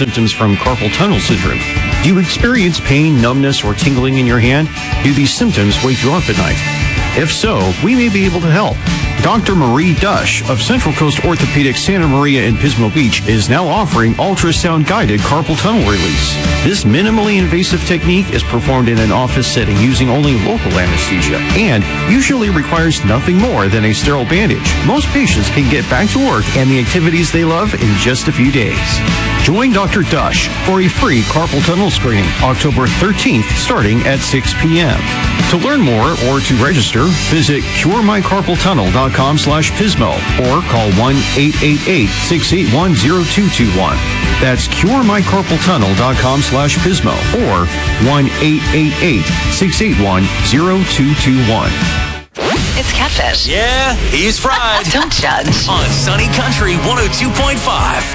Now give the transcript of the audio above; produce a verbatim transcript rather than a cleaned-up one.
symptoms from carpal tunnel syndrome. Do you experience pain, numbness, or tingling in your hand? Do these symptoms wake you up at night? If so, we may be able to help. Doctor Marie Dush of Central Coast Orthopedics Santa Maria in Pismo Beach is now offering ultrasound-guided carpal tunnel release. This minimally invasive technique is performed in an office setting using only local anesthesia and usually requires nothing more than a sterile bandage. Most patients can get back to work and the activities they love in just a few days. Join Doctor Dush for a free carpal tunnel screening October thirteenth starting at six p.m. To learn more or to register, visit cure my carpal tunnel dot com slash Pismo or call one eight eight eight, six eight one, zero two two one. That's cure my carpal tunnel dot com slash Pismo or one eight eight eight, six eight one, zero two two one. It's Catfish. Yeah, he's fried. Don't judge. On Sunny Country one oh two point five.